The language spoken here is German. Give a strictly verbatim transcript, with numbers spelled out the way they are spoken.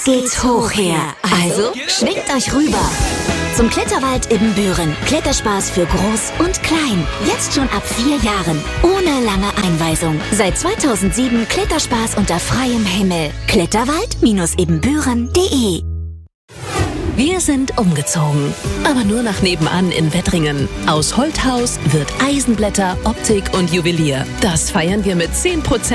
Geht's hoch her. Also schwingt euch rüber zum Kletterwald Ibbenbüren. Kletterspaß für Groß und Klein. Jetzt schon ab vier Jahren. Ohne lange Einweisung. Seit zweitausendsieben Kletterspaß unter freiem Himmel. Kletterwald Ibbenbüren punkt de. Wir sind umgezogen, aber nur nach nebenan in Wettringen. Aus Holthaus wird Eisenblätter, Optik und Juwelier. Das feiern wir mit zehn Prozent